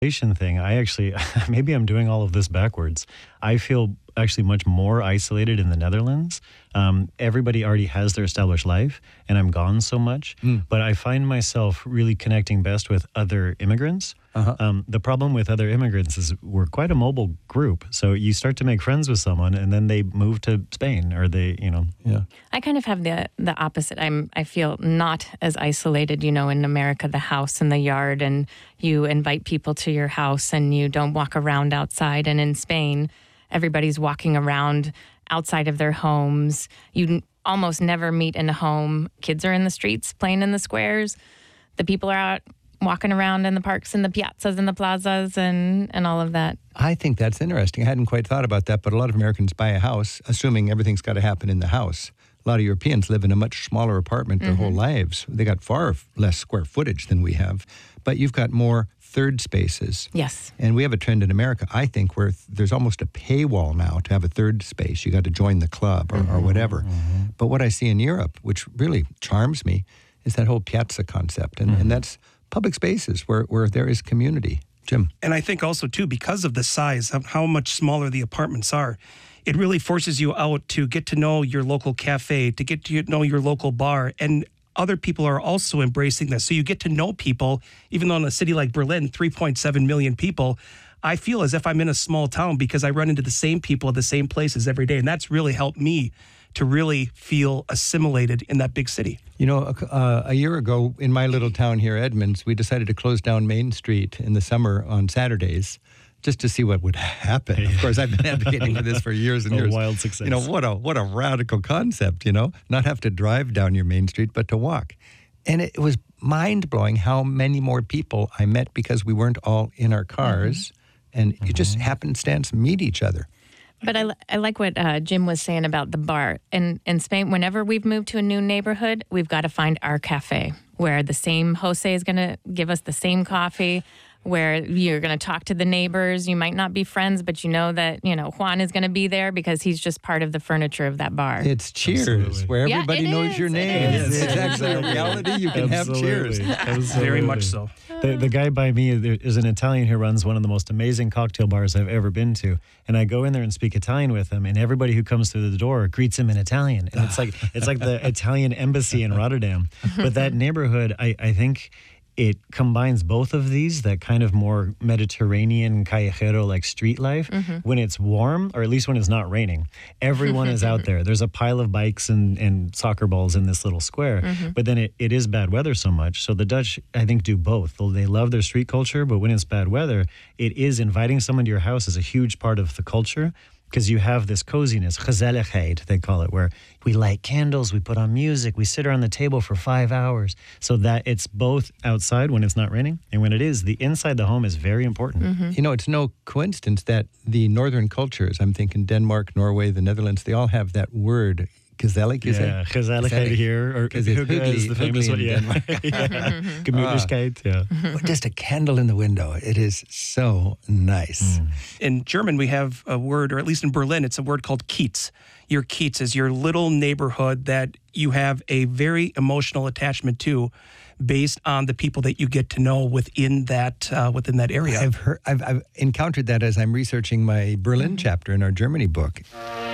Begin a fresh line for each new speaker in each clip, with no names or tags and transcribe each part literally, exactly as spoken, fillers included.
isolation thing, I actually, maybe I'm doing all of this backwards. I feel actually much more isolated in the Netherlands. Um, everybody already has their established life, and I'm gone so much. Mm. But I find myself really connecting best with other immigrants. Uh-huh. Um, the problem with other immigrants is we're quite a mobile group. So you start to make friends with someone, and then they move to Spain, or they, you know.
Yeah.
I kind of have the the opposite. I'm I feel not as isolated. You know, in America, the house and the yard, and you invite people to your house, and you don't walk around outside. And in Spain, everybody's walking around outside of their homes. You n- almost never meet in a home. Kids are in the streets playing in the squares. The people are out walking around in the parks and the piazzas and the plazas and, and all of that.
I think that's interesting. I hadn't quite thought about that, but a lot of Americans buy a house assuming everything's got to happen in the house. A lot of Europeans live in a much smaller apartment their mm-hmm. whole lives. They got far less square footage than we have, but you've got more third spaces.
Yes.
And we have a trend in America, I think, where th- there's almost a paywall now to have a third space. You got to join the club or, mm-hmm. or whatever. Mm-hmm. But what I see in Europe, which really charms me, is that whole piazza concept. And, mm-hmm. and that's public spaces where, where there is community. Jim?
And I think also, too, because of the size of how much smaller the apartments are, it really forces you out to get to know your local cafe, to get to know your local bar. And other people are also embracing this. So you get to know people, even though in a city like Berlin, three point seven million people, I feel as if I'm in a small town because I run into the same people at the same places every day. And that's really helped me to really feel assimilated in that big city.
You know, uh, a year ago in my little town here, Edmonds, we decided to close down Main Street in the summer on Saturdays just to see what would happen. Of course, I've been advocating for this for years and
a
years.
A wild success.
You know, what a what a radical concept, you know, not have to drive down your Main Street, but to walk. And it was mind-blowing how many more people I met because we weren't all in our cars, mm-hmm. and mm-hmm. you just happenstance meet each other.
But I, I like what uh, Jim was saying about the bar. In, in Spain, whenever we've moved to a new neighborhood, we've got to find our cafe where the same Jose is going to give us the same coffee, where you're going to talk to the neighbors. You might not be friends, but you know that, you know, Juan is going to be there because he's just part of the furniture of that bar.
It's Cheers,
Absolutely.
where everybody
yeah,
knows
is,
your name.
it
It's actually a reality. You can
Absolutely.
have Cheers.
Absolutely.
Very much so.
The, the guy by me there is an Italian who runs one of the most amazing cocktail bars I've ever been to. And I go in there and speak Italian with him, and everybody who comes through the door greets him in Italian. And it's like it's like the Italian embassy in Rotterdam. But that neighborhood, I, I think it combines both of these, that kind of more Mediterranean callejero, like street life. Mm-hmm. When it's warm, or at least when it's not raining, everyone is out there. There's a pile of bikes and, and soccer balls in this little square. Mm-hmm. But then it, it is bad weather so much. So the Dutch, I think, do both. They love their street culture, but when it's bad weather, it is inviting someone to your house is a huge part of the culture. Because you have this coziness, gezelligheid, they call it, where we light candles, we put on music, we sit around the table for five hours. So that it's both outside when it's not raining, and when it is, the inside the home is very important.
Mm-hmm. You know, it's no coincidence that the northern cultures, I'm thinking Denmark, Norway, the Netherlands, they all have that word, gezellig, is
yeah,
it?
gezelligheid here, or
hygge
is the famous one, yeah. yeah. Gemütlichkeit, yeah.
Just a candle in the window. It is so nice.
Mm. In German, we have a word, or at least in Berlin, it's a word called Kiez. Your Kiez is your little neighborhood that you have a very emotional attachment to, based on the people that you get to know within that uh, within that area.
I've heard, I've, I've encountered that as I'm researching my Berlin mm-hmm. chapter in our Germany book.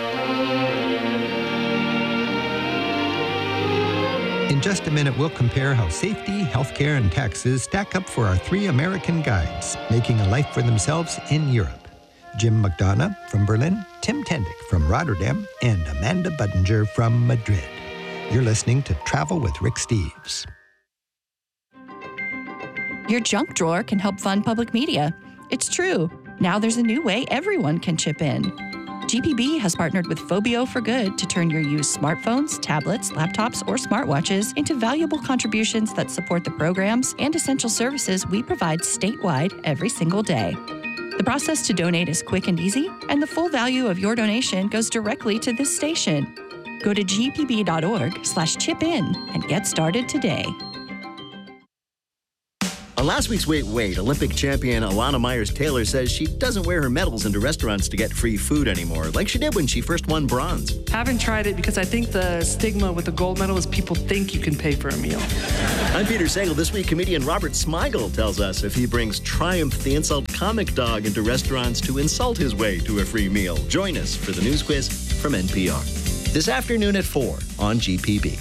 In just a minute, we'll compare how safety, healthcare, and taxes stack up for our three American guides making a life for themselves in Europe. Jim McDonough from Berlin, Tim Tendick from Rotterdam, and Amanda Budinger from Madrid. You're listening to Travel with Rick Steves.
Your junk drawer can help fund public media. It's true. Now there's a new way everyone can chip in. G P B has partnered with Phobio for Good to turn your used smartphones, tablets, laptops, or smartwatches into valuable contributions that support the programs and essential services we provide statewide every single day. The process to donate is quick and easy, and the full value of your donation goes directly to this station. Go to g p b dot org slash chip in and get started today.
last week's Wait Wait, Olympic champion Alana Myers-Taylor says she doesn't wear her medals into restaurants to get free food anymore, like she did when she first won bronze.
Haven't tried it because I think the stigma with the gold medal is people think you can pay for a meal.
I'm Peter Sagal. This week, comedian Robert Smigel tells us if he brings Triumph the Insult Comic Dog into restaurants to insult his way to a free meal. Join us for the news quiz from N P R. This afternoon at four on G P B.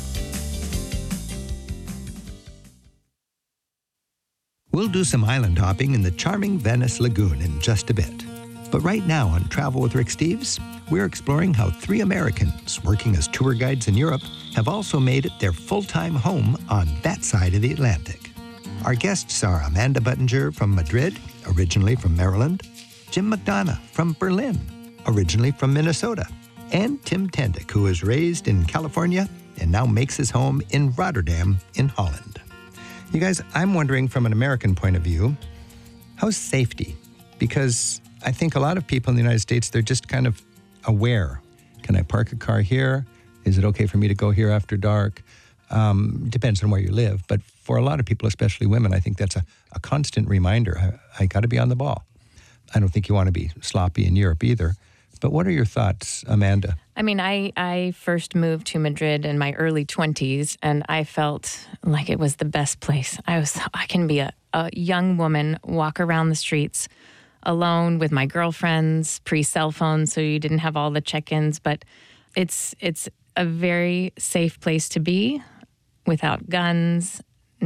We'll do some island hopping in the charming Venice Lagoon in just a bit. But right now on Travel with Rick Steves, we're exploring how three Americans working as tour guides in Europe have also made it their full-time home on that side of the Atlantic. Our guests are Amanda Buttinger from Madrid, originally from Maryland, Jim McDonough from Berlin, originally from Minnesota, and Tim Tendick, who was raised in California and now makes his home in Rotterdam in Holland. You guys, I'm wondering from an American point of view, how's safety? Because I think a lot of people in the United States, they're just kind of aware. Can I park a car here? Is it okay for me to go here after dark? Um, depends on where you live. But for a lot of people, especially women, I think that's a, a constant reminder. I, I got to be on the ball. I don't think you want to be sloppy in Europe either. But what are your thoughts, Amanda?
I mean, I, I first moved to Madrid in my early twenties, and I felt like it was the best place. I was I can be a, a young woman, walk around the streets alone with my girlfriends, pre-cell phone, so you didn't have all the check-ins. But it's it's a very safe place to be without guns.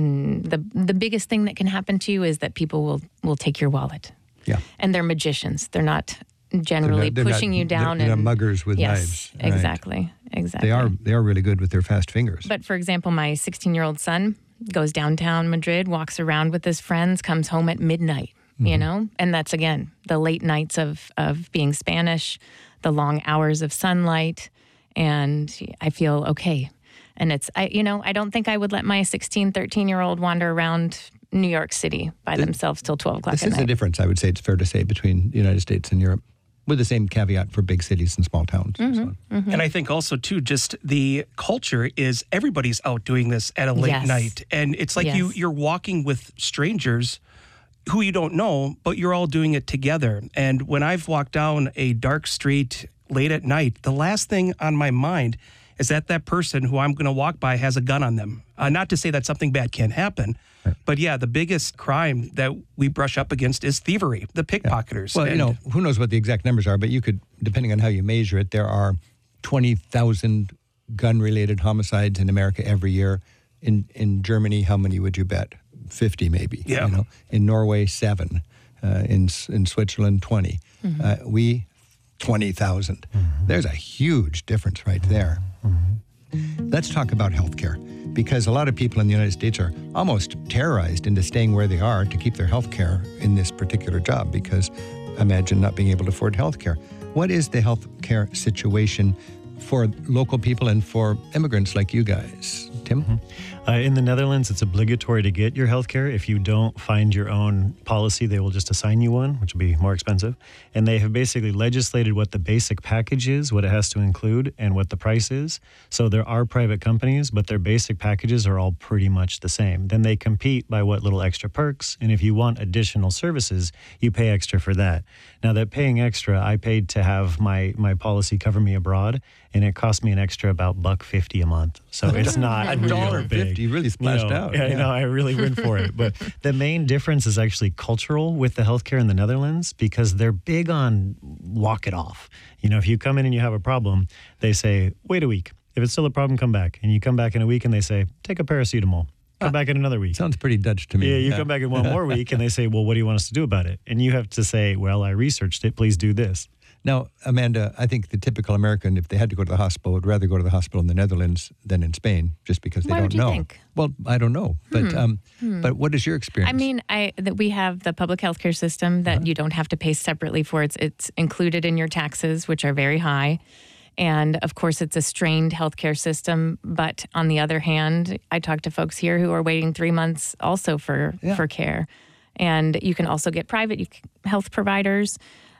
The the biggest thing that can happen to you is that people will, will take your wallet.
Yeah.
And they're magicians. They're not generally
they're not, they're
pushing
not,
you down.
They're, they're
and
not muggers with
yes,
knives. Right.
Exactly, exactly.
They are they are really good with their fast fingers.
But for example, my sixteen-year-old son goes downtown Madrid, walks around with his friends, comes home at midnight, mm-hmm. you know? And that's, again, the late nights of, of being Spanish, the long hours of sunlight, and I feel okay. And it's, I you know, I don't think I would let my sixteen, thirteen-year-old wander around New York City by this, themselves till twelve o'clock
this
at night.
This is a difference, I would say, it's fair to say, between the United States and Europe, with the same caveat for big cities and small towns.
Mm-hmm,
and so on.
Mm-hmm.
And I think also, too, just the culture is everybody's out doing this at a late
yes.
night. And it's like
yes.
you, you're walking with strangers who you don't know, but you're all doing it together. And when I've walked down a dark street late at night, the last thing on my mind is that that person who I'm going to walk by has a gun on them. Uh, not to say that something bad can't happen, right. but yeah, the biggest crime that we brush up against is thievery, the pickpocketers.
Yeah. Well,
and,
you know, who knows what the exact numbers are, but you could, depending on how you measure it, there are twenty thousand gun-related homicides in America every year. In in Germany, how many would you bet? fifty maybe.
Yeah.
You know? In Norway, seven. Uh, in in Switzerland, twenty. Mm-hmm. Uh, we, twenty thousand. Mm-hmm. There's a huge difference right there. Mm-hmm. Let's talk about healthcare, because a lot of people in the United States are almost terrorized into staying where they are to keep their healthcare in this particular job, because imagine not being able to afford healthcare. What is the healthcare situation for local people and for immigrants like you guys? Tim?
Mm-hmm. Uh, in the Netherlands, it's obligatory to get your health care. If you don't find your own policy, they will just assign you one, which will be more expensive. And they have basically legislated what the basic package is, what it has to include, and what the price is. So there are private companies, but their basic packages are all pretty much the same. Then they compete by what little extra perks. And if you want additional services, you pay extra for that. Now, that paying extra, I paid to have my, my policy cover me abroad, and it cost me an extra about buck fifty a month. So it's not
a
really
dollar
big.
fifty. You really splashed
you know,
out.
Yeah,
Yeah.
I know. I really went for it. But the main difference is actually cultural with the healthcare in the Netherlands, because they're big on walk it off. You know, if you come in and you have a problem, they say, wait a week. If it's still a problem, come back. And you come back in a week and they say, take a paracetamol. Come
Ah,
back in another week.
Sounds pretty Dutch to me.
Yeah, you come back in one more week and they say, well, what do you want us to do about it? And you have to say, well, I researched it. Please do this.
Now, Amanda, I think the typical American, if they had to go to the hospital, would rather go to the hospital in the Netherlands than in Spain, just because they
Why
don't
would you
know.
think?
Well, I don't know, but
Hmm.
um,
Hmm.
but what is your experience?
I mean, I that we have the public healthcare system that
Uh-huh.
you don't have to pay separately for. It's it's included in your taxes, which are very high. And of course, it's a strained healthcare system. But on the other hand, I talk to folks here who are waiting three months also for,
Yeah.
for care. And you can also get private health providers.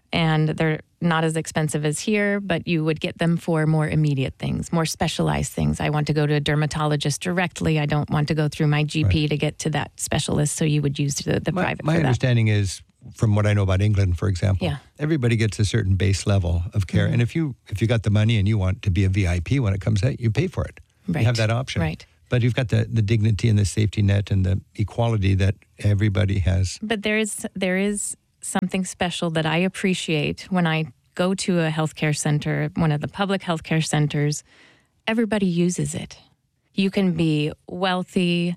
and they're not as expensive as here, but you would get them for more immediate things, more specialized things. I want to go to a dermatologist directly. I don't want to go through my G P right. to get to that specialist, so you would use the, the
my,
private
My
for
understanding
that.
is, from what I know about England, for example,
yeah.
everybody gets a certain base level of care. Mm-hmm. And if you if you got the money and you want to be a V I P when it comes out, you pay for it.
Right.
You have that option.
Right.
But you've got the, the dignity and the safety net and the equality that everybody has.
But there is there is something special that I appreciate when I go to a healthcare center, one of the public healthcare centers. Everybody uses it. You can be wealthy,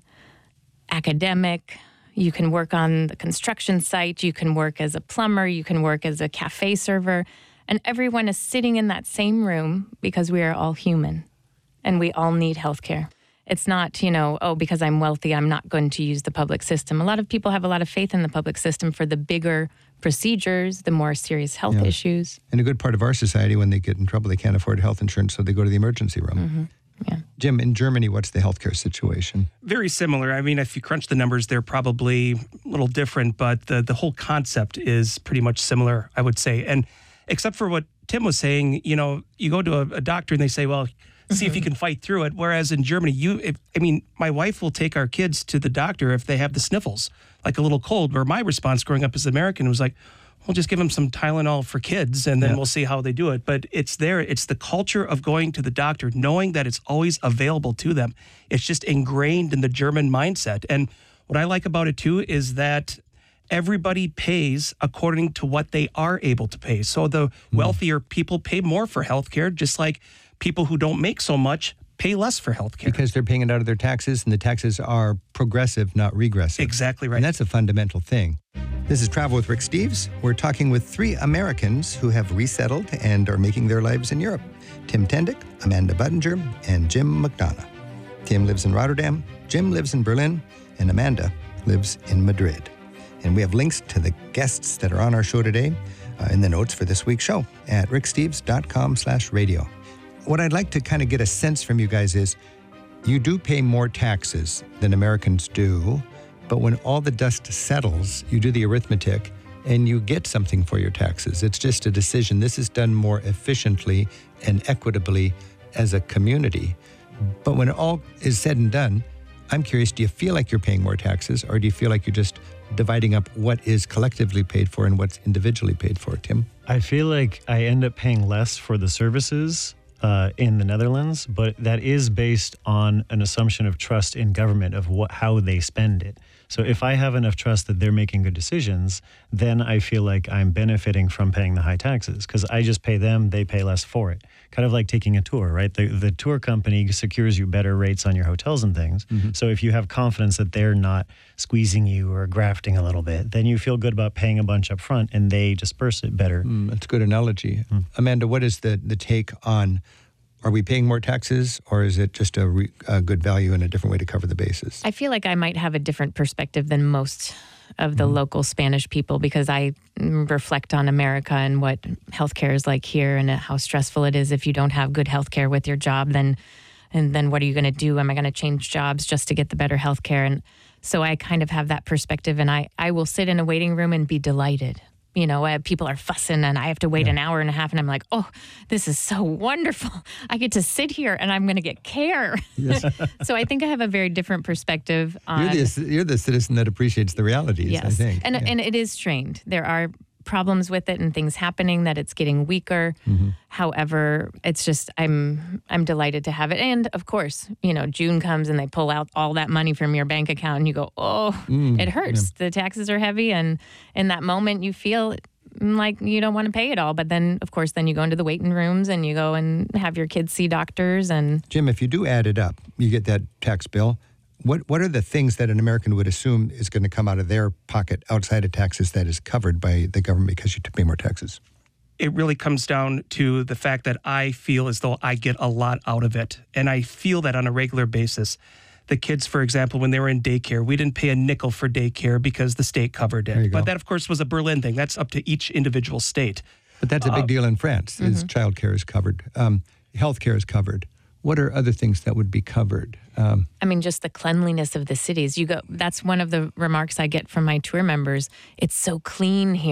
academic. You can work on the construction site. You can work as a plumber. You can work as a cafe server. And everyone is sitting in that same room because we are all human and we all need healthcare. It's not, you know, oh, because I'm wealthy, I'm not going to use the public system. A lot of people have a lot of faith in the public system for the bigger procedures, the more serious health
yeah.
issues.
And a good part of our society, when they get in trouble, they can't afford health insurance, so they go to the emergency room.
Mm-hmm. Yeah.
Jim, in Germany, what's the healthcare situation?
Very similar. I mean, if you crunch the numbers, they're probably a little different, but the, the whole concept is pretty much similar, I would say. And except for what Tim was saying, you know, you go to a, a doctor and they say, well, see if you can fight through it. Whereas in Germany, you, if, I mean, my wife will take our kids to the doctor if they have the sniffles, like a little cold, where my response growing up as an American was like, we'll just give them some Tylenol for kids and then yeah. we'll see how they do it. But it's there. It's the culture of going to the doctor, knowing that it's always available to them. It's just ingrained in the German mindset. And what I like about it too is that everybody pays according to what they are able to pay. So the wealthier people pay more for healthcare, just like people who don't make so much pay less for healthcare.
Because they're paying it out of their taxes, and the taxes are progressive, not regressive.
Exactly right.
And that's a fundamental thing. This is Travel with Rick Steves. We're talking with three Americans who have resettled and are making their lives in Europe. Tim Tendick, Amanda Budinger, and Jim McDonough. Tim lives in Rotterdam, Jim lives in Berlin, and Amanda lives in Madrid. And we have links to the guests that are on our show today uh, in the notes for this week's show at ricksteves.com slash radio. What I'd like to kind of get a sense from you guys is you do pay more taxes than Americans do, but when all the dust settles, you do the arithmetic and you get something for your taxes. It's just a decision. This is done more efficiently and equitably as a community. But when all is said and done, I'm curious, do you feel like you're paying more taxes, or do you feel like you're just dividing up what is collectively paid for and what's individually paid for, Tim?
I feel like I end up paying less for the services Uh, in the Netherlands, but that is based on an assumption of trust in government of what how they spend it. So if I have enough trust that they're making good decisions, then I feel like I'm benefiting from paying the high taxes because I just pay them, they pay less for it. Kind of like taking a tour, right? The the tour company secures you better rates on your hotels and things. Mm-hmm. So if you have confidence that they're not squeezing you or grafting a little bit, then you feel good about paying a bunch up front and they disperse it better.
Mm, that's a good analogy. Mm. Amanda, what is the, the take on, are we paying more taxes, or is it just a, re, a good value and a different way to cover the bases?
I feel like I might have a different perspective than most of the mm-hmm. local Spanish people because I reflect on America and what healthcare is like here and how stressful it is if you don't have good healthcare with your job. Then, and then what are you going to do? Am I going to change jobs just to get the better healthcare? And so I kind of have that perspective, and I, I will sit in a waiting room and be delighted. You know, uh, people are fussing and I have to wait yeah. an hour and a half and I'm like, oh, this is so wonderful. I get to sit here and I'm going to get care. Yes. So I think I have a very different perspective on...
You're the, you're the citizen that appreciates the realities,
yes.
I think.
And,
yeah.
and it is strained. There are problems with it and things happening that it's getting weaker. Mm-hmm. However, it's just, I'm I'm delighted to have it. And of course, you know, June comes and they pull out all that money from your bank account and you go, oh, mm, it hurts. Yeah. The taxes are heavy. And in that moment you feel like you don't want to pay it all. But then, of course, then you go into the waiting rooms and you go and have your kids see doctors. And
Jim, if you do add it up, you get that tax bill. What what are the things that an American would assume is going to come out of their pocket outside of taxes that is covered by the government because you pay more taxes?
It really comes down to the fact that I feel as though I get a lot out of it. And I feel that on a regular basis. The kids, for example, when they were in daycare, we didn't pay a nickel for daycare because the state covered it. But that, of course, was a Berlin thing. That's up to each individual state.
But that's a big uh, deal in France. Mm-hmm. Is child care is covered. Um, health care is covered. What are other things that would be covered? Um,
I mean, just the cleanliness of the cities. You go. That's one of the remarks I get from my tour members. It's so clean here.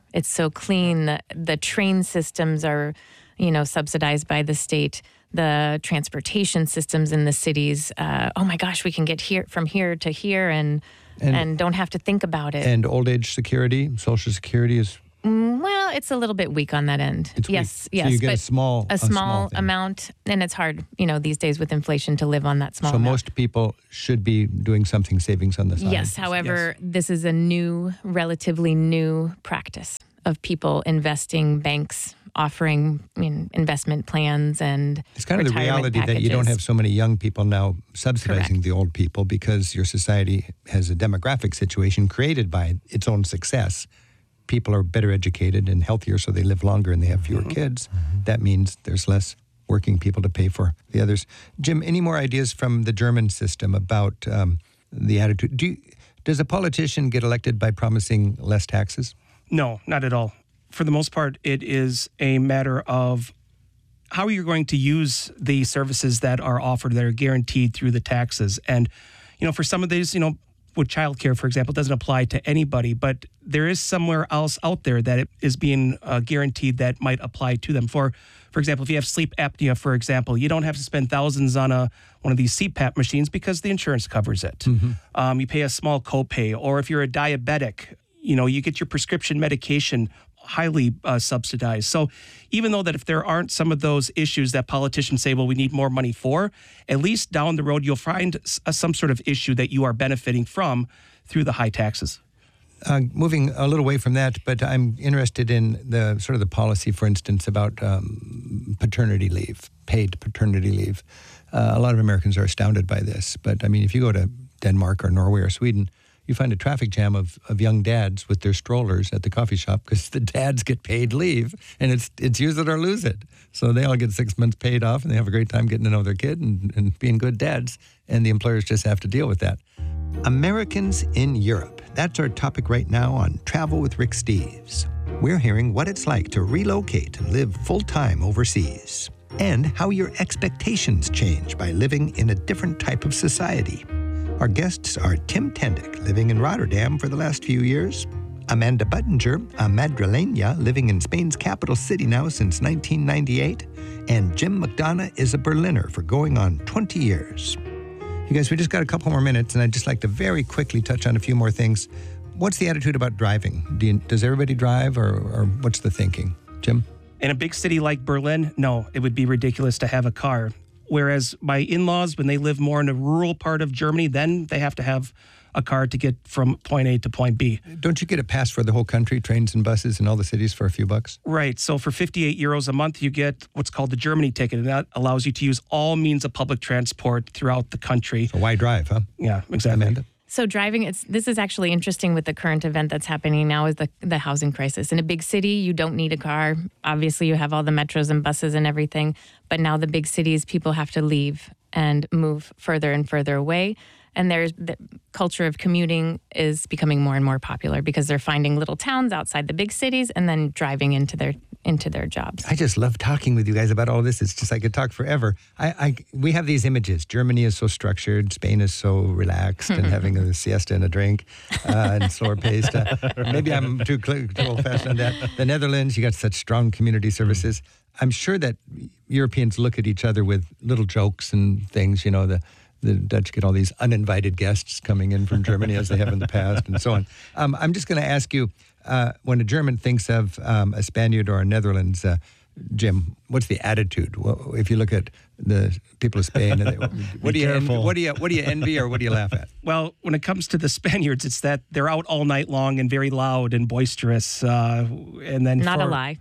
It's so clean. The, the train systems are, you know, subsidized by the state. The transportation systems in the cities. Uh, oh my gosh, we can get here from here to here and, and and don't have to think about it.
And old age security, Social Security is.
Mm, well, it's a little bit weak on that end.
It's
yes,
weak.
yes.
So you get
but
a small,
a small,
a small thing.
amount, and it's hard, you know, these days with inflation to live on that small
So
amount.
most people should be doing something savings on the side.
Yes, however, yes. This is a new, relatively new practice of people investing, banks offering I mean, investment plans and
it's kind of the reality
packages.
That you don't have so many young people now subsidizing
Correct.
The old people because your society has a demographic situation created by its own success. People are better educated and healthier, so they live longer and they have fewer mm-hmm. kids. Mm-hmm. That means there's less working people to pay for the others. Jim, any more ideas from the German system about um, the attitude? Do you, does a politician get elected by promising less taxes?
No, not at all. For the most part, it is a matter of how you're going to use the services that are offered that are guaranteed through the taxes. And, you know, for some of these, you know, with childcare, for example, doesn't apply to anybody, but there is somewhere else out there that it is being uh, guaranteed that might apply to them. For for example, if you have sleep apnea, for example, you don't have to spend thousands on a one of these C PAP machines because the insurance covers it. Mm-hmm. Um, you pay a small copay, or if you're a diabetic, you know, you get your prescription medication highly uh, subsidized. So even though that if there aren't some of those issues that politicians say, well, we need more money for, at least down the road, you'll find s- some sort of issue that you are benefiting from through the high taxes.
Uh, moving a little away from that, but I'm interested in the sort of the policy, for instance, about um, paternity leave, paid paternity leave. Uh, a lot of Americans are astounded by this. But I mean, if you go to Denmark or Norway or Sweden, you find a traffic jam of, of young dads with their strollers at the coffee shop because the dads get paid leave, and it's it's use it or lose it. So they all get six months paid off, and they have a great time getting to know their kid and, and being good dads, and the employers just have to deal with that.
Americans in Europe. That's our topic right now on Travel with Rick Steves. We're hearing what it's like to relocate and live full-time overseas, and how your expectations change by living in a different type of society. Our guests are Tim Tendick, living in Rotterdam for the last few years, Amanda Buttinger, a Madrileña living in Spain's capital city now since nineteen ninety-eight, and Jim McDonough is a Berliner for going on twenty years. You guys, we just got a couple more minutes, and I'd just like to very quickly touch on a few more things. What's the attitude about driving? Do you, does everybody drive, or, or what's the thinking? Jim?
In a big city like Berlin, no, it would be ridiculous to have a car. Whereas my in-laws, when they live more in a rural part of Germany, then they have to have a car to get from point A to point B.
Don't you get a pass for the whole country, trains and buses in all the cities for a few bucks?
Right. So for fifty-eight euros a month, you get what's called the Germany ticket, and that allows you to use all means of public transport throughout the country.
So why drive, huh?
Yeah, exactly.
Amanda?
So driving, it's this is actually interesting with the current event that's happening now is the, the housing crisis. In a big city, you don't need a car. Obviously, you have all the metros and buses and everything. But now the big cities, people have to leave and move further and further away. And there's the culture of commuting is becoming more and more popular because they're finding little towns outside the big cities and then driving into their into their jobs.
I just love talking with you guys about all this. It's just I could talk forever. I, I we have these images. Germany is so structured. Spain is so relaxed and having a siesta and a drink uh, and slower paced. Uh, maybe I'm too, too old fashioned on that. The Netherlands, you got such strong community services. I'm sure that Europeans look at each other with little jokes and things. You know, the The Dutch get all these uninvited guests coming in from Germany as they have in the past and so on. Um, I'm just going to ask you, uh, when a German thinks of um, a Spaniard or a Netherlands, uh, Jim, what's the attitude? Well, if you look at the people of Spain, and they, what, do you envy, what do you what do you envy or what do you laugh at?
Well, when it comes to the Spaniards, it's that they're out all night long and very loud and boisterous. Uh, and then
not
for,
a lie.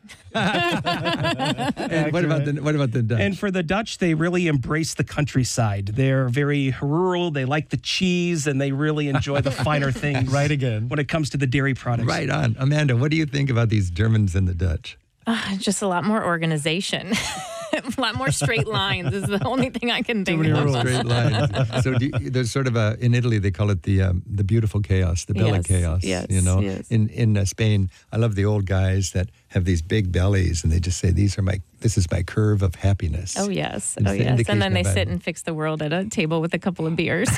And what about the what about the Dutch?
And for the Dutch, they really embrace the countryside. They're very rural. They like the cheese, and they really enjoy the finer things.
Right again.
When it comes to the dairy products.
Right on, Amanda. What do you think about these Germans and the Dutch?
Uh, just a lot more organization. A lot more straight lines is the only thing I can think
Too many
of.
rules. Straight lines. So do you, there's sort of a, in Italy, they call it the um, the beautiful chaos, the Bella
Yes,
chaos.
yes,
you know,
yes.
in in uh, Spain, I love the old guys that have these big bellies, and they just say, "These are my. This is my curve of happiness."
Oh yes,
It's
oh
the
yes, and
indication
then they
of
sit
that.
and fix the world at a table with a couple of beers.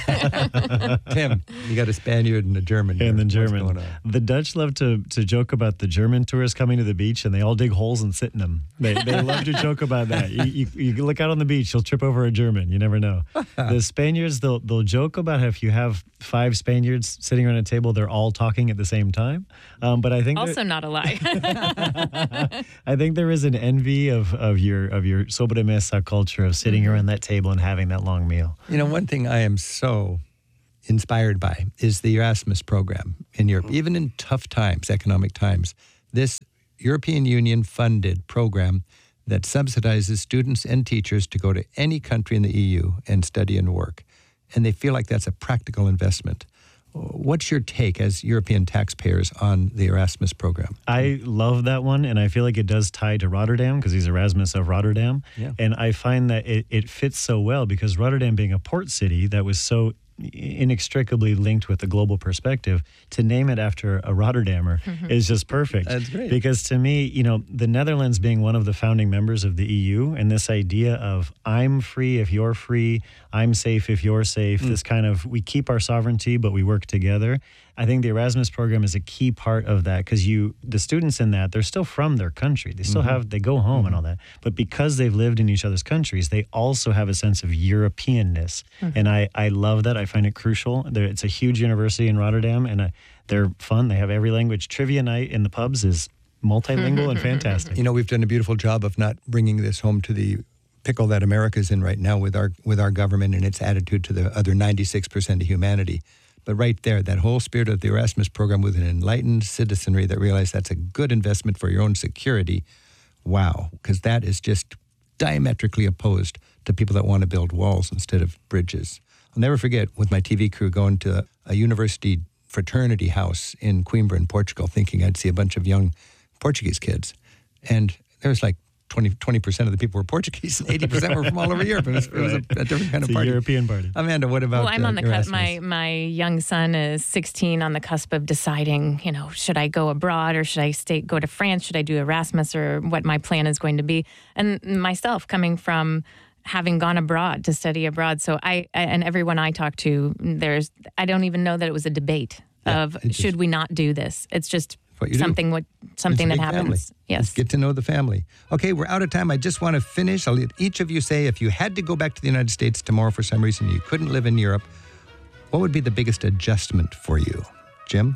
Tim, you got a Spaniard and a German. here.
And the
What's
German.
going on?
The Dutch love to, to joke about the German tourists coming to the beach and they all dig holes and sit in them. They, they love to joke about that. You, you, you look out on the beach, you'll trip over a German. You never know. The Spaniards, they'll, they'll joke about how if you have five Spaniards sitting around a table, they're all talking at the same time. Um, but I think
Also not a lie.
that, I think there is an envy of, of your of your sobremesa culture of sitting
Mm-hmm.
around that table and having that long meal.
You know, one thing I am so inspired by is the Erasmus program in Europe. Even in tough times, economic times, this European Union funded program that subsidizes students and teachers to go to any country in the E U and study and work. And they feel like that's a practical investment. What's your take as European taxpayers on the Erasmus program?
I love that one, and I feel like it does tie to Rotterdam because he's Erasmus of Rotterdam.
Yeah.
And I find that it, it fits so well because Rotterdam being a port city that was so inextricably linked with the global perspective, to name it after a Rotterdamer is just perfect.
That's great.
Because to me, you know, the Netherlands being one of the founding members of the E U and this idea of I'm free if you're free, I'm safe if you're safe, this kind of, we keep our sovereignty, but we work together. I think the Erasmus program is a key part of that because you, the students in that, they're still from their country. They still have, they go home and all that. But because they've lived in each other's countries, they also have a sense of Europeanness. And I, I love that. I find it crucial. There, it's a huge university in Rotterdam, and I, they're fun. They have every language. Trivia night in the pubs is multilingual and fantastic.
You know, we've done a beautiful job of not bringing this home to the pickle that America's in right now with our with our government and its attitude to the other ninety-six percent of humanity. But right there, that whole spirit of the Erasmus program with an enlightened citizenry that realized that's a good investment for your own security. Wow, because that is just diametrically opposed to people that want to build walls instead of bridges. I'll never forget with my T V crew going to a university fraternity house in Coimbra in Portugal, thinking I'd see a bunch of young Portuguese kids. And there was like twenty percent of the people were Portuguese and eighty percent were from all over Europe. It was, it was a, a different kind
It's
of
a
party.
European party.
Amanda, what about
Well, I'm
uh,
on the cusp.
Erasmus?
My my young son is sixteen, on the cusp of deciding, you know, should I go abroad or should I stay go to France? Should I do Erasmus, or what my plan is going to be? And myself, coming from having gone abroad to study abroad, so I and everyone I talk to, there's I don't even know that it was a debate
Yeah,
of
it's just-
should we not do this. It's just
what you do.
something what something
It's a
that
big
happens.
family.
Yes.
Just get to know the family. Okay, we're out of time. I just want to finish. I'll let each of you say, if you had to go back to the United States tomorrow for some reason you couldn't live in Europe, what would be the biggest adjustment for you? Jim?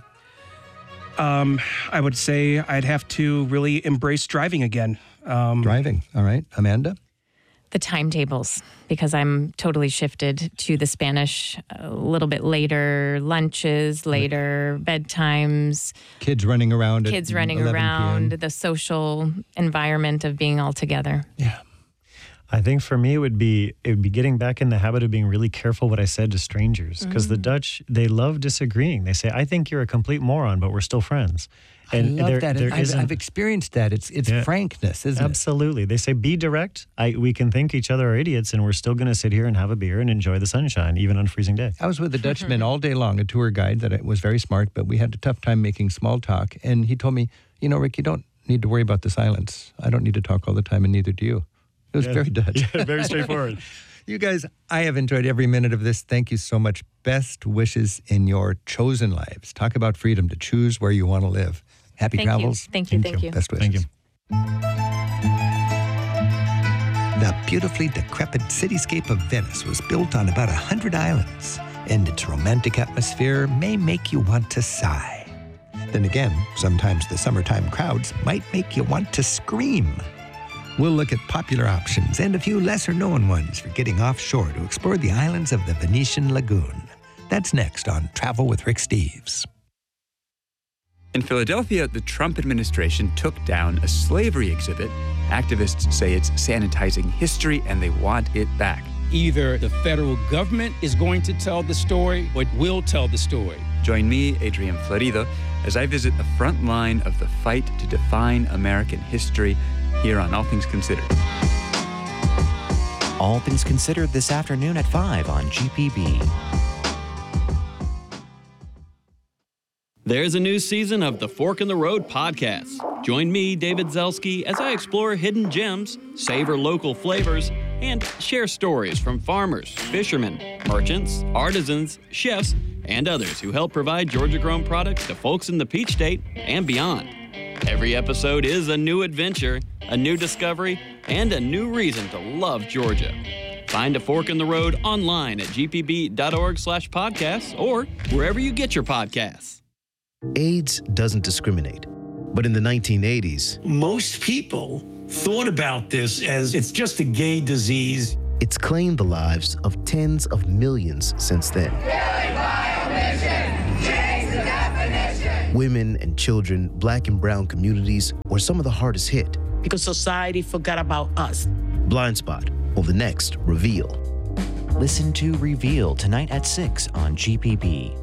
Um, I would say I'd have to really embrace driving again. Um,
Driving. All right. Amanda?
The timetables, because I'm totally shifted to the Spanish a little bit later, lunches later, bedtimes,
Kids running around.
kids
at
running
eleven
around,
p.m.
the social environment of being all together.
Yeah.
I think for me, it would be it would be getting back in the habit of being really careful what I said to strangers, because the Dutch, they love disagreeing. They say, "I think you're a complete moron, but we're still friends." And
I love
there-
that.
there
I've,
isn't-
I've experienced that. It's it's
Yeah.
frankness, isn't
Absolutely. They say, be direct. I, we can think each other are idiots, and we're still going to sit here and have a beer and enjoy the sunshine, even on a freezing day.
it? I was with a Dutchman all day long, a tour guide that was very smart, but we had a tough time making small talk. And he told me, you know, Rick, you don't need to worry about the silence. I don't need to talk all the time, and neither do you. It was very Dutch.
Yeah, very straightforward.
You guys, I have enjoyed every minute of this. Thank you so much. Best wishes in your chosen lives. Talk about freedom to choose where you want to live. Happy
Thank you.
travels.
Thank you. Thank you.
Best wishes.
Thank you.
The beautifully decrepit cityscape of Venice was built on about a hundred islands, and its romantic atmosphere may make you want to sigh. Then again, sometimes the summertime crowds might make you want to scream. We'll look at popular options and a few lesser-known ones for getting offshore to explore the islands of the Venetian Lagoon. That's next on Travel with Rick Steves.
In Philadelphia, the Trump administration took down a slavery exhibit. Activists say it's sanitizing history and they want it back.
Either the federal government is going to tell the story or it will tell the story.
Join me, Adrian Florido, as I visit the front line of the fight to define American history here on All Things Considered.
All Things Considered this afternoon at five on G P B.
There's a new season of the Fork in the Road podcast. Join me, David Zelski, as I explore hidden gems, savor local flavors, and share stories from farmers, fishermen, merchants, artisans, chefs, and others who help provide Georgia-grown products to folks in the Peach State and beyond. Every episode is a new adventure, a new discovery, and a new reason to love Georgia. Find A Fork in the Road online at g p b dot org slash podcasts or wherever you get your podcasts.
AIDS doesn't discriminate, but in the nineteen eighties,
most people thought about this as it's just a gay disease.
It's claimed the lives of tens of millions since then.
Killing by omission, change the definition.
Women and children, black and brown communities were some of the hardest hit.
Because society forgot about us.
Blind Spot, or the next Reveal.
Listen to Reveal tonight at six on G P B.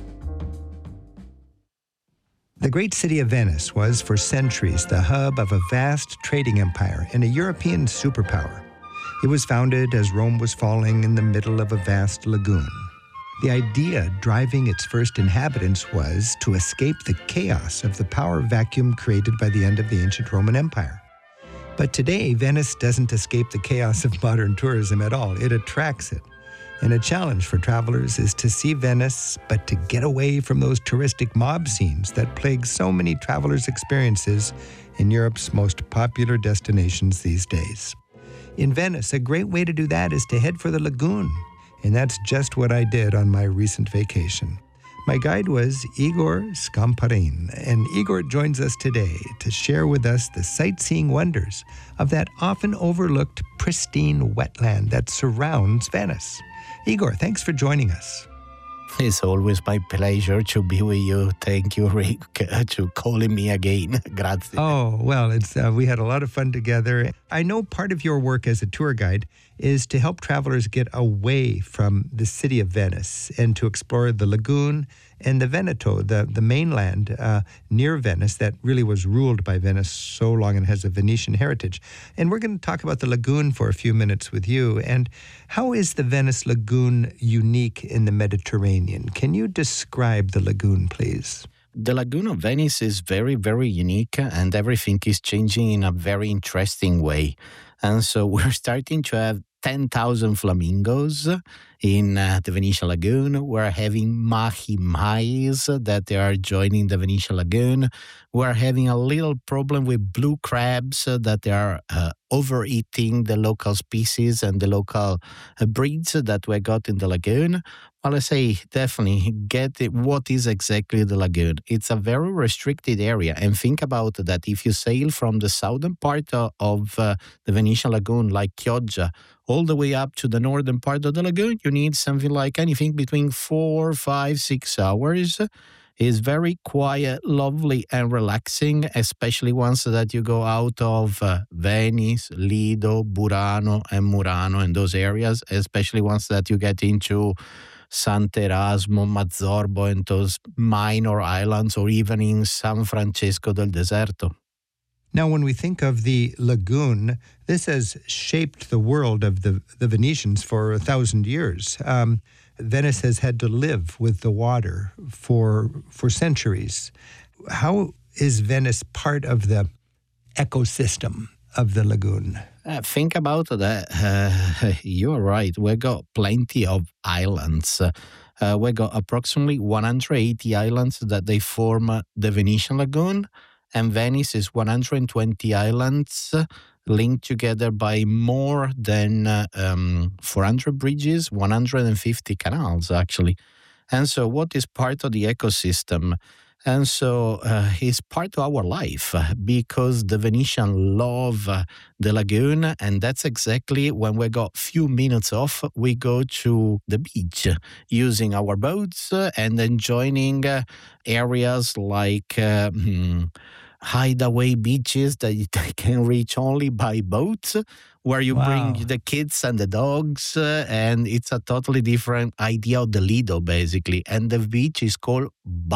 The great city of Venice was for centuries the hub of a vast trading empire and a European superpower. It was founded as Rome was falling in the middle of a vast lagoon. The idea driving its first inhabitants was to escape the chaos of the power vacuum created by the end of the ancient Roman Empire. But today, Venice doesn't escape the chaos of modern tourism at all. It attracts it. And a challenge for travelers is to see Venice, but to get away from those touristic mob scenes that plague so many travelers' experiences in Europe's most popular destinations these days. In Venice, a great way to do that is to head for the lagoon. And that's just what I did on my recent vacation. My guide was Igor Skamparin, and Igor joins us today to share with us the sightseeing wonders of that often overlooked pristine wetland that surrounds Venice. Igor, thanks for joining us.
It's always my pleasure to be with you. Thank you, Rick, to calling me again. Grazie.
Oh, well, it's uh, we had a lot of fun together. I know part of your work as a tour guide is to help travelers get away from the city of Venice and to explore the lagoon and the Veneto, the, the mainland uh, near Venice that really was ruled by Venice so long and has a Venetian heritage. And we're going to talk about the lagoon for a few minutes with you. And how is the Venice lagoon unique in the Mediterranean? Can you describe the lagoon, please?
The Lagoon of Venice is very, very unique, and everything is changing in a very interesting way. And so we're starting to have ten thousand flamingos in uh, the Venetian Lagoon. We're having mahi-mahis that they are joining the Venetian Lagoon. We're having a little problem with blue crabs uh, that they are uh, overeating the local species and the local uh, breeds that we got in the lagoon. Well, I say definitely get it. What is exactly the lagoon? It's a very restricted area. And think about that. If you sail from the southern part of, of uh, the Venetian Lagoon, like Chioggia, all the way up to the northern part of the lagoon, you need something like anything between four, five, six hours. It's very quiet, lovely, and relaxing, especially once that you go out of uh, Venice, Lido, Burano, and Murano, and those areas, especially once that you get into Sant'Erasmo, Mazzorbo, and those minor islands, or even in San Francesco del Deserto.
Now, when we think of the lagoon, this has shaped the world of the, the Venetians for a thousand years. Um, Venice has had to live with the water for for centuries. How is Venice part of the ecosystem of the lagoon?
Uh, think about that. Uh, you're right. We got plenty of islands. Uh, we got approximately one hundred eighty islands that they form uh, the Venetian Lagoon. And Venice is one hundred twenty islands linked together by more than uh, um, four hundred bridges, one hundred fifty canals, actually. And so what is part of the ecosystem? And so uh, it's part of our life uh, because the Venetian love uh, the lagoon, and that's exactly when we got few minutes off, we go to the beach using our boats uh, and then joining uh, areas like uh, hmm, hideaway beaches that you can reach only by boat, where you wow. bring the kids and the dogs, uh, and it's a totally different idea of the Lido, basically. And the beach is called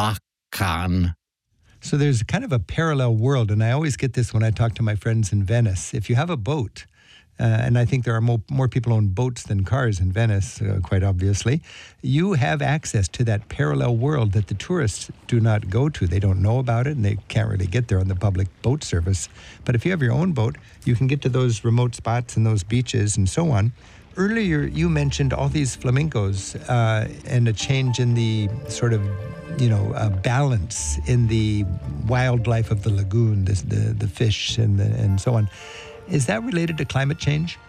Baccan.
So there's kind of a parallel world, and I always get this when I talk to my friends in Venice. If you have a boat, uh, and I think there are more, more people own boats than cars in Venice, uh, quite obviously. You have access to that parallel world that the tourists do not go to. They don't know about it, and they can't really get there on the public boat service. But if you have your own boat, you can get to those remote spots and those beaches and so on. Earlier, you mentioned all these flamingos uh, and a change in the sort of, you know, uh, balance in the wildlife of the lagoon, the the, the fish and the, and so on. Is that related to climate change?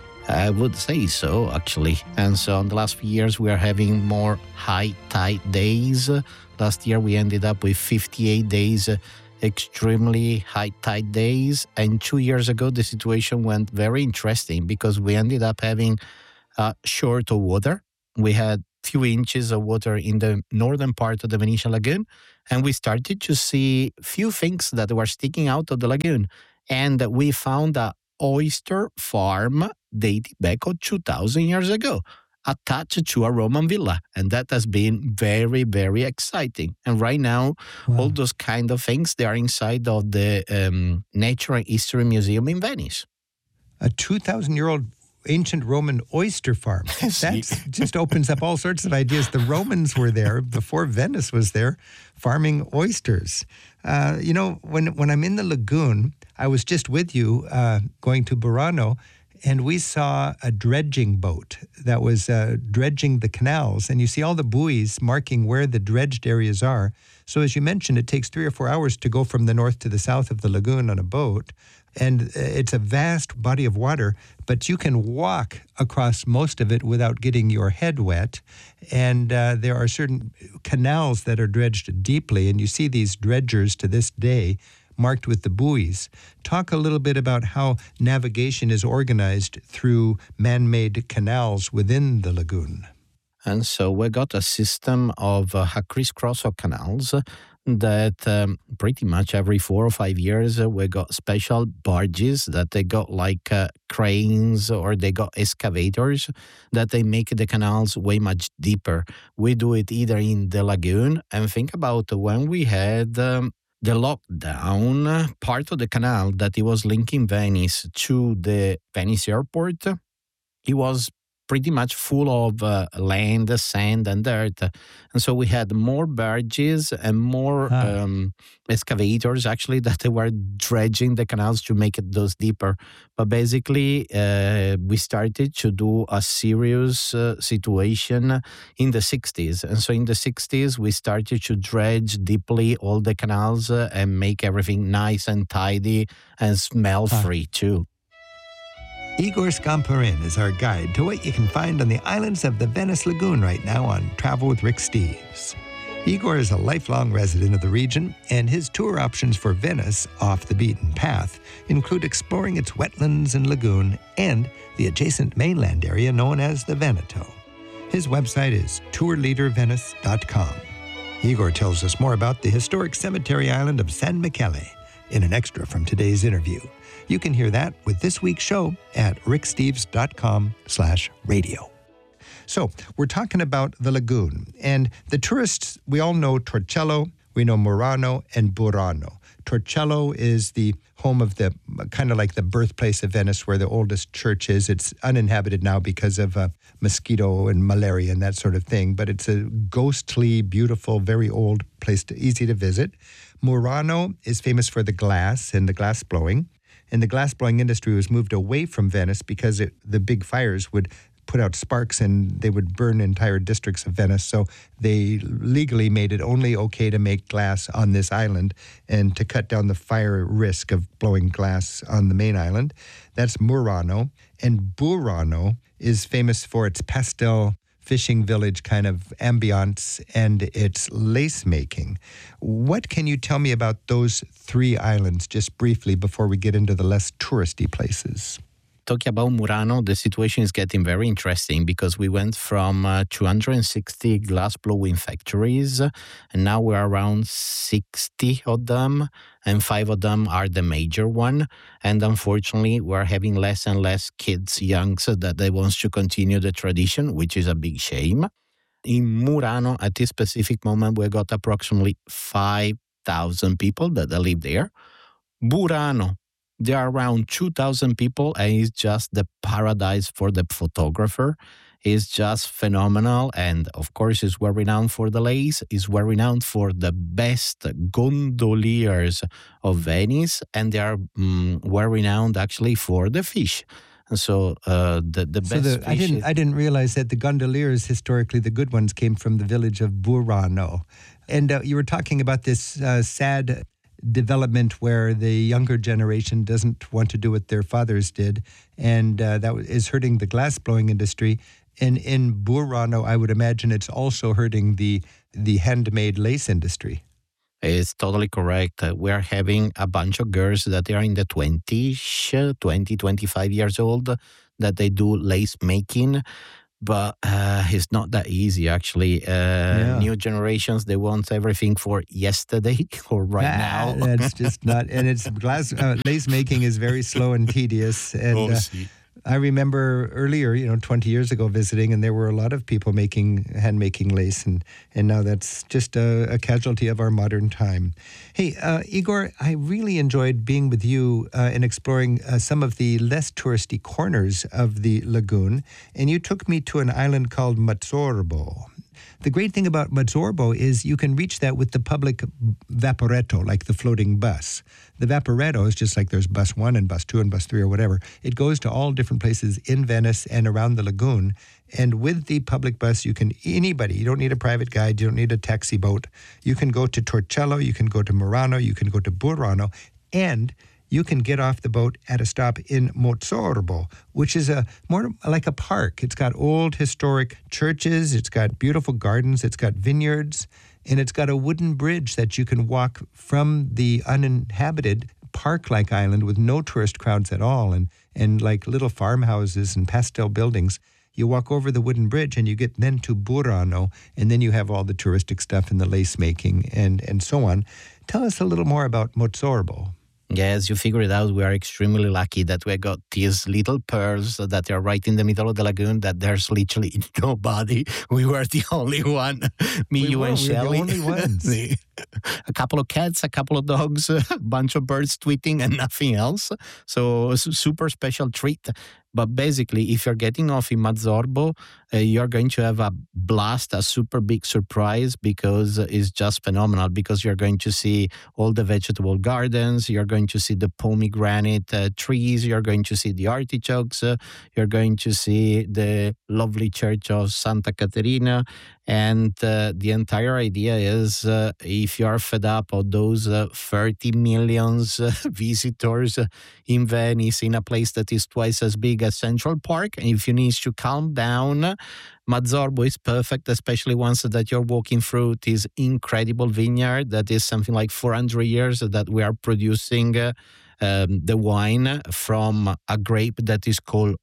I would say so, actually. And so in the last few years, we are having more high tide days. Last year, we ended up with fifty-eight days, uh, extremely high tide days. And two years ago, the situation went very interesting because we ended up having uh, short of water. We had few inches of water in the northern part of the Venetian Lagoon, and we started to see few things that were sticking out of the lagoon. And we found a oyster farm dating back of two thousand years ago, attached to a Roman villa. And that has been very, very exciting. And right now, wow. all those kind of things, they are inside of the um, Nature and History Museum in Venice.
A two thousand year old ancient Roman oyster farm. That just opens up all sorts of ideas. The Romans were there before Venice was there, farming oysters. Uh, you know, when when I'm in the lagoon, I was just with you uh, going to Burano, and we saw a dredging boat that was uh, dredging the canals. And you see all the buoys marking where the dredged areas are. So as you mentioned, it takes three or four hours to go from the north to the south of the lagoon on a boat. And it's a vast body of water, but you can walk across most of it without getting your head wet. And uh, there are certain canals that are dredged deeply, and you see these dredgers to this day marked with the buoys. Talk a little bit about how navigation is organized through man-made canals within the lagoon.
And so we got a system of uh, a crisscross of canals that um, pretty much every four or five years uh, we got special barges that they got like uh, cranes or they got excavators that they make the canals way much deeper. We do it either in the lagoon, and think about when we had um, the lockdown, part of the canal that it was linking Venice to the Venice airport, it was pretty much full of uh, land, sand, and dirt. And so we had more barges and more huh. um, excavators, actually, that they were dredging the canals to make it those deeper. But basically, uh, we started to do a serious uh, situation in the sixties. And so in the sixties, we started to dredge deeply all the canals uh, and make everything nice and tidy and smell-free, huh. too.
Igor Scamperin is our guide to what you can find on the islands of the Venice Lagoon right now on Travel with Rick Steves. Igor is a lifelong resident of the region, and his tour options for Venice, off the beaten path, include exploring its wetlands and lagoon and the adjacent mainland area known as the Veneto. His website is tour leader venice dot com. Igor tells us more about the historic cemetery island of San Michele in an extra from today's interview. You can hear that with this week's show at ricksteves.com slash radio. So we're talking about the lagoon, and the tourists, we all know Torcello, we know Murano, and Burano. Torcello is the home of the, kind of like the birthplace of Venice, where the oldest church is. It's uninhabited now because of uh, mosquito and malaria and that sort of thing, but it's a ghostly, beautiful, very old place, to, easy to visit. Murano is famous for the glass and the glass blowing. And the glassblowing industry was moved away from Venice because it, the big fires would put out sparks and they would burn entire districts of Venice. So they legally made it only okay to make glass on this island and to cut down the fire risk of blowing glass on the main island. That's Murano. And Burano is famous for its pastel fishing village kind of ambiance and its lace making. What can you tell me about those three islands just briefly before we get into the less touristy places?
Talking about Murano, the situation is getting very interesting because we went from uh, two hundred sixty glass blowing factories, and now we're around sixty of them, and five of them are the major one. And unfortunately, we're having less and less kids, youngs, that they want to continue the tradition, which is a big shame. In Murano, at this specific moment, we got approximately five thousand people that live there. Burano, There are around two thousand people, and it's just the paradise for the photographer. It's just phenomenal. And of course, it's well renowned for the lace. It's well renowned for the best gondoliers of Venice. And they are um, well renowned actually for the fish. And so uh, the, the
so
best
the,
fish
I didn't
is-
I didn't realize that the gondoliers, historically, the good ones, came from the village of Burano. And uh, you were talking about this uh, sad development where the younger generation doesn't want to do what their fathers did, and uh, that is hurting the glass-blowing industry. And in Burano, I would imagine it's also hurting the the handmade lace industry.
It's totally correct. Uh, we are having a bunch of girls that are in the twenties, twenty, twenty-five years old, that they do lace making. But uh, it's not that easy, actually. Uh,
Yeah.
New generations, they want everything for yesterday or right
Ah,
now.
That's just not, and it's glass uh, lace making is very slow and tedious. And
Oh,
uh,
see.
I remember earlier, you know, twenty years ago visiting, and there were a lot of people making hand making lace, and and now that's just a, a casualty of our modern time. Hey, uh, Igor, I really enjoyed being with you uh, and exploring uh, some of the less touristy corners of the lagoon, and you took me to an island called Mazzorbo. The great thing about Mazzorbo is you can reach that with the public vaporetto, like the floating bus. The vaporetto is just like there's bus one and bus two and bus three or whatever. It goes to all different places in Venice and around the lagoon. And with the public bus, you can, anybody, you don't need a private guide, you don't need a taxi boat. You can go to Torcello, you can go to Murano, you can go to Burano, and you can get off the boat at a stop in Mazzorbo, which is a more like a park. It's got old historic churches, it's got beautiful gardens, it's got vineyards, and it's got a wooden bridge that you can walk from the uninhabited park-like island with no tourist crowds at all, and, and like little farmhouses and pastel buildings. You walk over the wooden bridge and you get then to Burano, and then you have all the touristic stuff and the lace making and, and so on. Tell us a little more about Mazzorbo.
Yes, you figured it out. We are extremely lucky that we got these little pearls that are right in the middle of the lagoon, that there's literally nobody. We were the only one. Me,
We
you,
were,
and
we were the
Shelley.
only ones.
The- a couple of cats, a couple of dogs, a bunch of birds tweeting, and nothing else. So, a su- super special treat. But basically, if you're getting off in Mazzorbo, uh, you're going to have a blast, a super big surprise, because it's just phenomenal. Because you're going to see all the vegetable gardens, you're going to see the pomegranate uh, trees, you're going to see the artichokes, uh, you're going to see the lovely church of Santa Caterina. And uh, the entire idea is uh, if you're fed up of those uh, thirty millions uh, visitors uh, in Venice, in a place that is twice as big as Central Park, and if you need to calm down, Mazzorbo is perfect, especially once that you're walking through this incredible vineyard that is something like four hundred years that we are producing uh, um, the wine from a grape that is called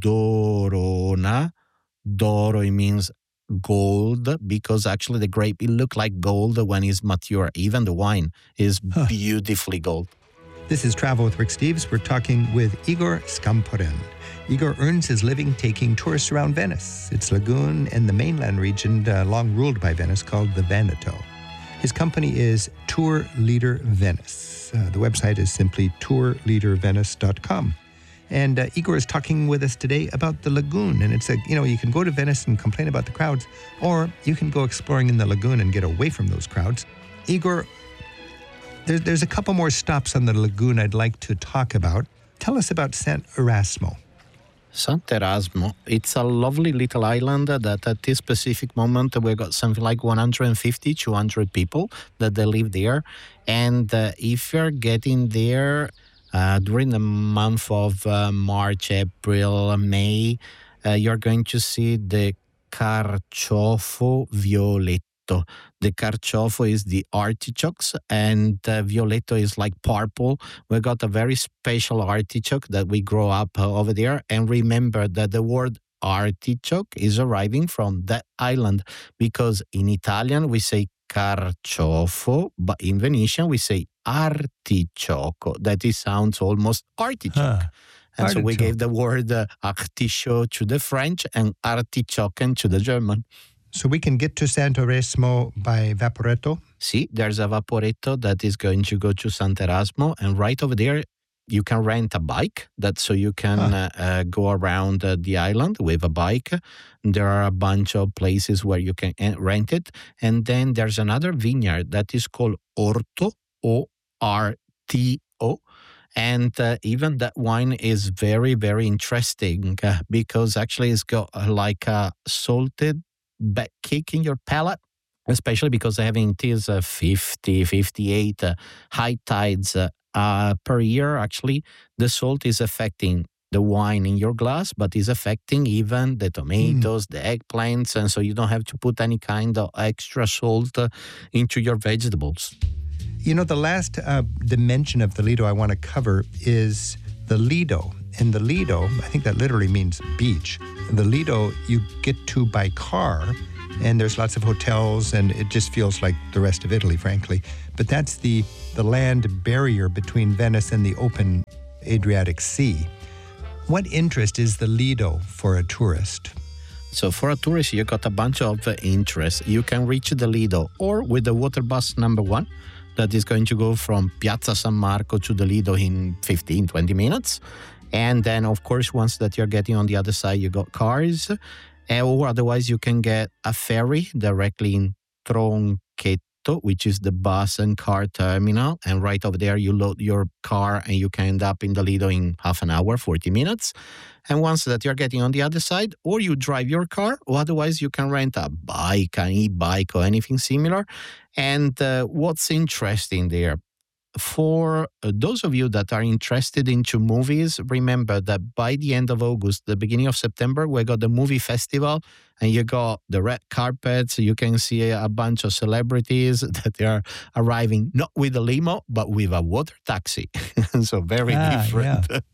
Dorona. Doro, it means gold, because actually the grape, it looked like gold when it's mature. Even the wine is
Huh.
beautifully gold.
This is Travel with Rick Steves. We're talking with Igor Scamporin. Igor earns his living taking tourists around Venice, its lagoon, and the mainland region uh, long ruled by Venice called the Veneto. His company is Tour Leader Venice. Uh, the website is simply tour leader venice dot com. And uh, Igor is talking with us today about the lagoon. And it's a, you know, you can go to Venice and complain about the crowds, or you can go exploring in the lagoon and get away from those crowds. Igor, there, there's a couple more stops on the lagoon I'd like to talk about. Tell us about Sant Erasmo.
Sant'Erasmo, it's a lovely little island that at this specific moment we've got something like one hundred fifty, two hundred people that they live there. And uh, if you're getting there uh, during the month of uh, March, April, May, uh, you're going to see the Carciofo Violetto. The carciofo is the artichokes, and uh, violetto is like purple. We got a very special artichoke that we grow up uh, over there. And remember that the word artichoke is arriving from that island, because in Italian we say carciofo, but in Venetian we say artichoco. That it sounds almost artichoke.
Huh.
And so we
Artichoke.
gave the word uh, artichaut to the French and artichoken to the German.
So we can get to Sant Erasmo by Vaporetto.
See, there's a Vaporetto that is going to go to Sant'Erasmo, and right over there you can rent a bike, that so you can huh. uh, uh, go around uh, the island with a bike. There are a bunch of places where you can rent it. And then there's another vineyard that is called Orto, O R T O. And uh, even that wine is very, very interesting uh, because actually it's got uh, like a salted back kick in your palate, especially because having it is uh, fifty, fifty-eight uh, high tides uh, uh, per year. Actually, the salt is affecting the wine in your glass, but is affecting even the tomatoes, mm. the eggplants. And so you don't have to put any kind of extra salt uh, into your vegetables.
You know, the last uh, dimension of the Lido I want to cover is the Lido. And the Lido, I think that literally means beach. The Lido you get to by car, and there's lots of hotels, and it just feels like the rest of Italy, frankly. But that's the, the land barrier between Venice and the open Adriatic Sea. What interest is the Lido for a tourist?
So for a tourist, you got a bunch of uh, interest. You can reach the Lido or with the water bus number one, that is going to go from Piazza San Marco to the Lido in fifteen, twenty minutes. And then, of course, once that you're getting on the other side, you got cars. Or otherwise, you can get a ferry directly in Tronchetto, which is the bus and car terminal. And right over there, you load your car and you can end up in the Lido in half an hour, forty minutes. And once that you're getting on the other side, or you drive your car, or otherwise you can rent a bike, an e-bike, or anything similar. And uh, what's interesting there, for those of you that are interested into movies, remember that by the end of August, the beginning of September, we got the movie festival, and you got the red carpets. You can see a bunch of celebrities that they are arriving not with a limo, but with a water taxi. So very ah, different.
Yeah.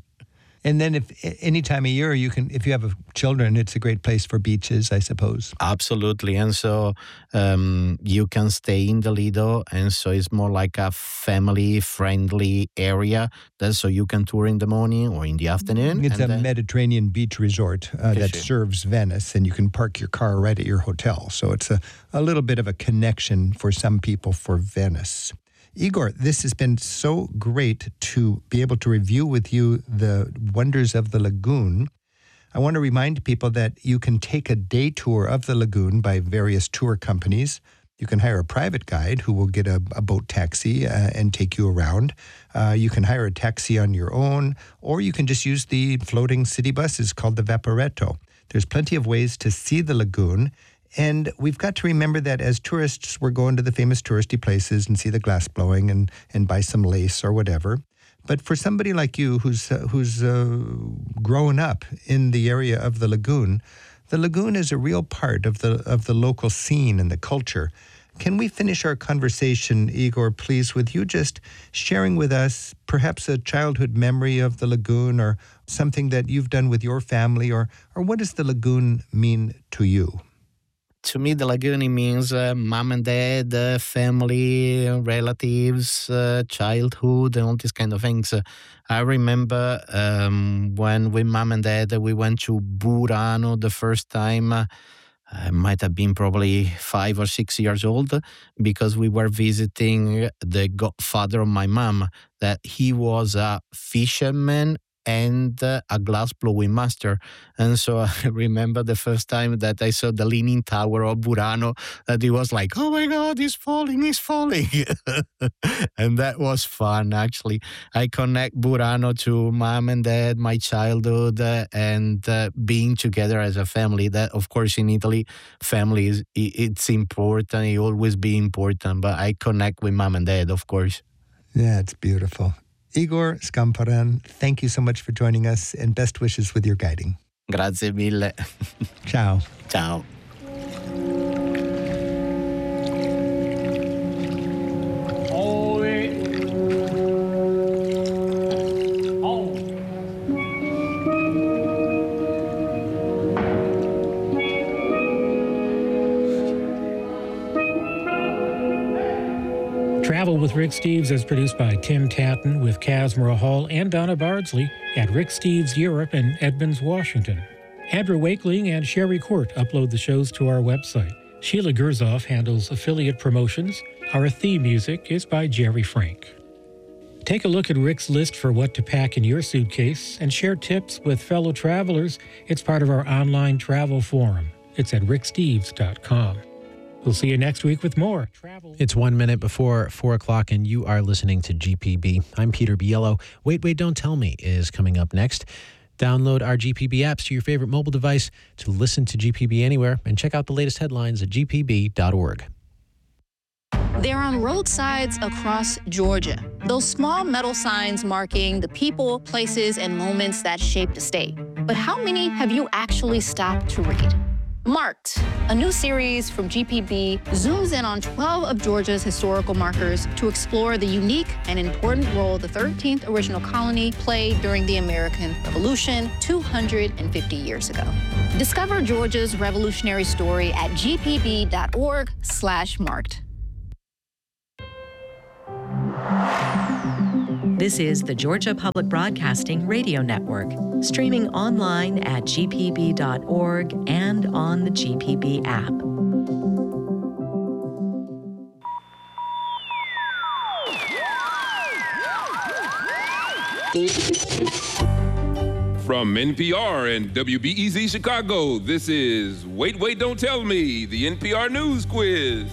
And then if any time of year you can, if you have children, it's a great place for beaches, I suppose.
Absolutely. And so um, you can stay in the Lido. And so it's more like a family-friendly area. That so you can tour in the morning or in the afternoon.
It's
and
a
then,
Mediterranean beach resort uh, that
sure.
serves Venice, and you can park your car right at your hotel. So it's a, a little bit of a connection for some people for Venice. Igor, this has been so great to be able to review with you the wonders of the lagoon. I want to remind people that you can take a day tour of the lagoon by various tour companies. You can hire a private guide who will get a, a boat taxi uh, and take you around. Uh, you can hire a taxi on your own, or you can just use the floating city buses called the Vaporetto. There's plenty of ways to see the lagoon. And we've got to remember that as tourists, we're going to the famous touristy places and see the glass blowing and, and buy some lace or whatever. But for somebody like you who's uh, who's uh, grown up in the area of the lagoon, the lagoon is a real part of the of the local scene and the culture. Can we finish our conversation, Igor, please, with you just sharing with us perhaps a childhood memory of the lagoon or something that you've done with your family, or or what does the lagoon mean to you?
To me, the lagoon means uh, mom and dad, uh, family, relatives, uh, childhood, and all these kind of things. Uh, I remember um, when with mom and dad, we went to Burano the first time. Uh, I might have been probably five or six years old because we were visiting the godfather of my mom, that he was a fisherman and uh, a glass-blowing master. And so I remember the first time that I saw the Leaning Tower of Burano, that it was like, oh my God, he's falling, he's falling. And that was fun, actually. I connect Burano to mom and dad, my childhood, uh, and uh, being together as a family. That, of course, in Italy, family, is it's important, it always be important, but I connect with mom and dad, of course.
Yeah, it's beautiful. Igor Scamparan, thank you so much for joining us, and best wishes with your guiding.
Grazie mille.
Ciao.
Ciao.
Travel with Rick Steves is produced by Tim Tatton with Kazmira Hall and Donna Bardsley at Rick Steves Europe in Edmonds, Washington. Andrew Wakeling and Sherry Court upload the shows to our website. Sheila Gerzoff handles affiliate promotions. Our theme music is by Jerry Frank. Take a look at Rick's list for what to pack in your suitcase and share tips with fellow travelers. It's part of our online travel forum. It's at rick steves dot com. We'll see you next week with more travel.
It's one minute before four o'clock, and you are listening to G P B. I'm Peter Biello. Wait, Wait, Don't Tell Me is coming up next. Download our G P B apps to your favorite mobile device to listen to G P B anywhere, and check out the latest headlines at g p b dot org.
They're on roadsides across Georgia. Those small metal signs marking the people, places, and moments that shaped the state. But how many have you actually stopped to read? Marked, a new series from G P B, zooms in on twelve of Georgia's historical markers to explore the unique and important role the thirteenth original colony played during the American Revolution two hundred fifty years ago. Discover Georgia's revolutionary story at g p b dot org slash marked.
This is the Georgia Public Broadcasting Radio Network, streaming online at g p b dot org and on the G P B app.
From N P R and W B E Z Chicago, this is Wait, Wait, Don't Tell Me, the N P R News Quiz.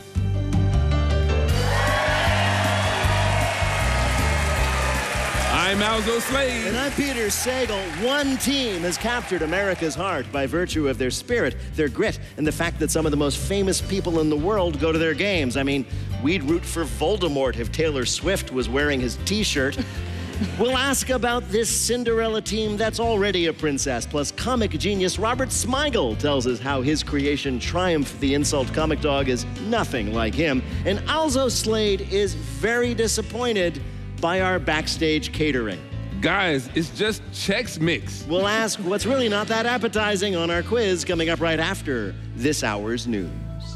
I'm Alzo Slade.
And I'm Peter Sagal. One team has captured America's heart by virtue of their spirit, their grit, and the fact that some of the most famous people in the world go to their games. I mean, we'd root for Voldemort if Taylor Swift was wearing his t-shirt. We'll ask about this Cinderella team that's already a princess. Plus, comic genius Robert Smigel tells us how his creation, Triumph the Insult Comic Dog, is nothing like him. And Alzo Slade is very disappointed by our backstage catering.
Guys, it's just Chex Mix.
We'll ask what's really not that appetizing on our quiz coming up right after this hour's news.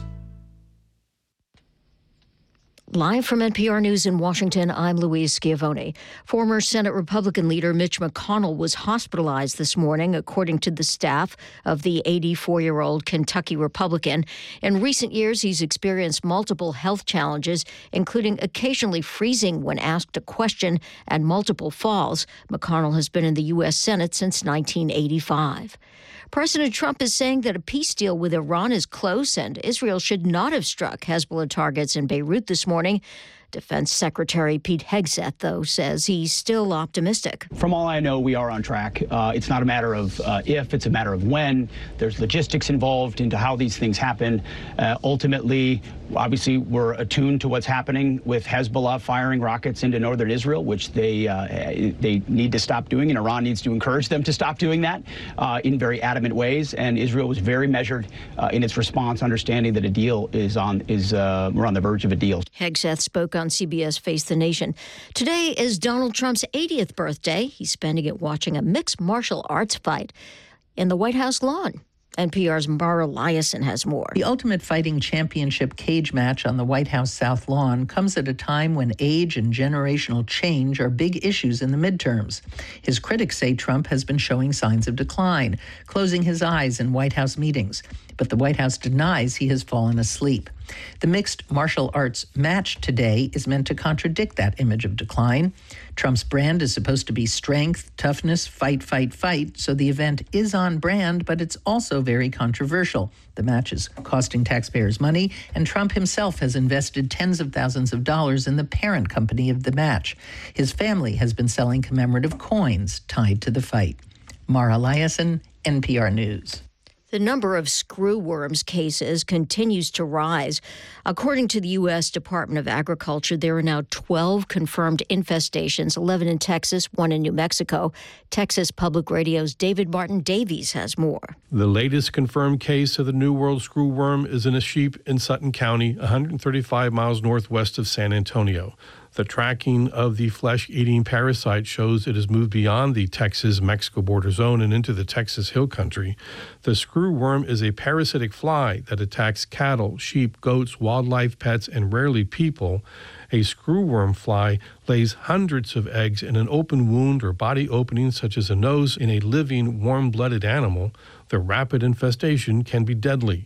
Live from N P R News in Washington, I'm Louise Schiavone. Former Senate Republican leader Mitch McConnell was hospitalized this morning, according to the staff of the eighty-four-year-old Kentucky Republican. In recent years, he's experienced multiple health challenges, including occasionally freezing when asked a question and multiple falls. McConnell has been in the U S Senate since nineteen eighty-five. President Trump is saying that a peace deal with Iran is close and Israel should not have struck Hezbollah targets in Beirut this morning. Defense Secretary Pete Hegseth, though, says he's still optimistic.
From all I know, we are on track. Uh, it's not a matter of uh, if, it's a matter of when. There's logistics involved into how these things happen. Uh, ultimately, obviously, we're attuned to what's happening with Hezbollah firing rockets into northern Israel, which they uh, they need to stop doing, and Iran needs to encourage them to stop doing that uh, in very adamant ways. And Israel was very measured uh, in its response, understanding that a deal is on is uh, we're on the verge of a deal.
Hegseth spoke on C B S Face the Nation. Today is Donald Trump's eightieth birthday. He's spending it watching a mixed martial arts fight in the White House lawn. N P R's Mara Liasson has more.
The Ultimate Fighting Championship cage match on the White House South Lawn comes at a time when age and generational change are big issues in the midterms. His critics say Trump has been showing signs of decline, closing his eyes in White House meetings. But the White House denies he has fallen asleep. The mixed martial arts match today is meant to contradict that image of decline. Trump's brand is supposed to be strength, toughness, fight, fight, fight, so the event is on brand, but it's also very controversial. The match is costing taxpayers money, and Trump himself has invested tens of thousands of dollars in the parent company of the match. His family has been selling commemorative coins tied to the fight. Mara Liasson, N P R News.
The number of screwworms cases continues to rise. According to the U S Department of Agriculture, there are now twelve confirmed infestations, eleven in Texas, one in New Mexico. Texas Public Radio's David Martin Davies has more.
The latest confirmed case of the New World screwworm is in a sheep in Sutton County, one hundred thirty-five miles northwest of San Antonio. The tracking of the flesh-eating parasite shows it has moved beyond the Texas-Mexico border zone and into the Texas Hill Country. The screwworm is a parasitic fly that attacks cattle, sheep, goats, wildlife, pets, and rarely people. A screwworm fly lays hundreds of eggs in an open wound or body opening, such as a nose, in a living, warm-blooded animal. The rapid infestation can be deadly.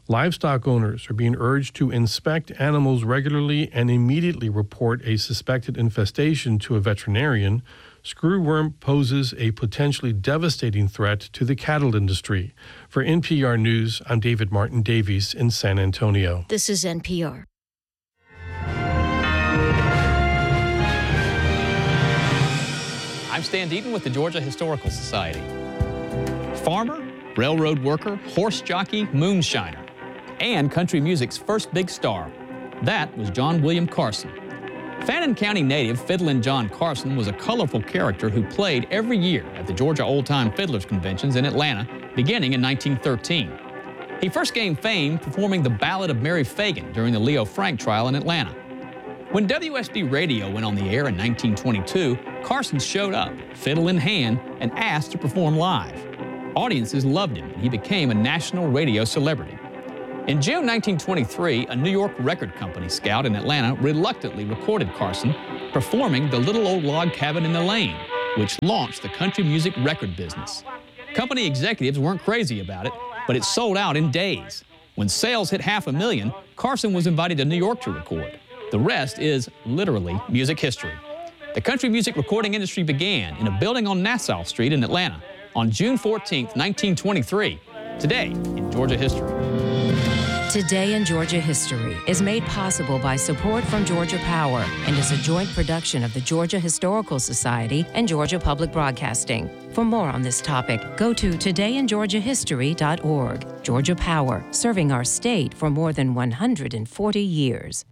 Livestock owners are being urged to inspect animals regularly and immediately report a suspected infestation to a veterinarian. Screwworm poses a potentially devastating threat to the cattle industry. For N P R News, I'm David Martin Davies in San Antonio.
This is N P R.
I'm Stan Deaton with the Georgia Historical Society. Farmer, railroad worker, horse jockey, moonshiner, and country music's first big star. That was John William Carson. Fannin County native Fiddlin' John Carson was a colorful character who played every year at the Georgia Old Time Fiddlers Conventions in Atlanta, beginning in nineteen thirteen. He first gained fame performing the Ballad of Mary Fagan during the Leo Frank trial in Atlanta. When W S B Radio went on the air in nineteen twenty-two, Carson showed up, fiddle in hand, and asked to perform live. Audiences loved him, and he became a national radio celebrity. In June nineteen twenty-three, a New York record company scout in Atlanta reluctantly recorded Carson performing The Little Old Log Cabin in the Lane, which launched the country music record business. Company executives weren't crazy about it, but it sold out in days. When sales hit half a million, Carson was invited to New York to record. The rest is literally music history. The country music recording industry began in a building on Nassau Street in Atlanta on June fourteenth, nineteen twenty-three. Today in Georgia History.
Today in Georgia History is made possible by support from Georgia Power and is a joint production of the Georgia Historical Society and Georgia Public Broadcasting. For more on this topic, go to today in georgia history dot org. Georgia Power, serving our state for more than one hundred forty years.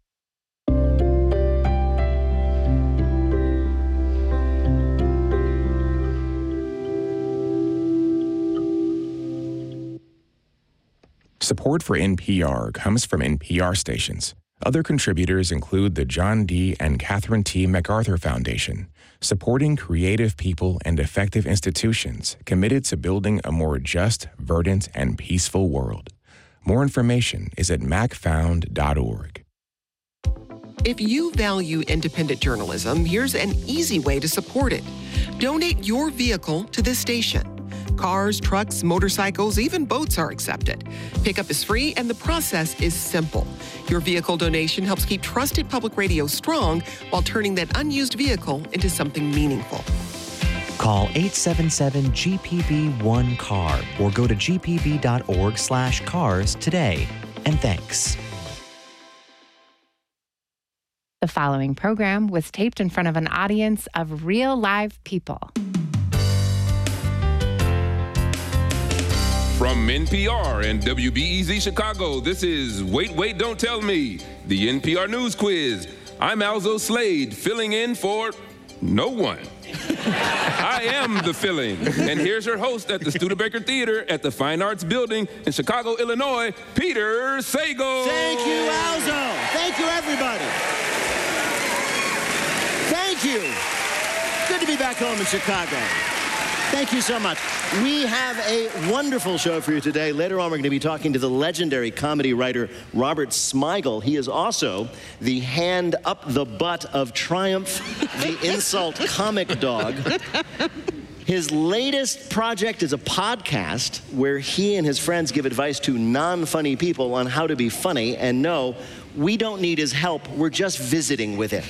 Support for N P R comes from N P R stations. Other contributors include the John D. and Catherine T. MacArthur Foundation, supporting creative people and effective institutions committed to building a more just, verdant, and peaceful world. More information is at mac found dot org.
If you value independent journalism, here's an easy way to support it. Donate your vehicle to this station. Cars, trucks, motorcycles, even boats are accepted. Pickup is free and the process is simple. Your vehicle donation helps keep trusted public radio strong while turning that unused vehicle into something meaningful.
Call eight seven seven G P B one C A R or go to g p b dot org slash cars today. And thanks.
The following program was taped in front of an audience of real live people.
From N P R and W B E Z Chicago, this is Wait, Wait, Don't Tell Me, the N P R News Quiz. I'm Alzo Slade, filling in for no one. I am the filling. And here's your host at the Studebaker Theater at the Fine Arts Building in Chicago, Illinois, Peter Sagal.
Thank you, Alzo. Thank you, everybody. Thank you. Good to be back home in Chicago. Thank you so much. We have a wonderful show for you today. Later on, we're going to be talking to the legendary comedy writer Robert Smigel. He is also the hand up the butt of Triumph, the insult comic dog. His latest project is a podcast where he and his friends give advice to non-funny people on how to be funny. And no, we don't need his help. We're just visiting with him.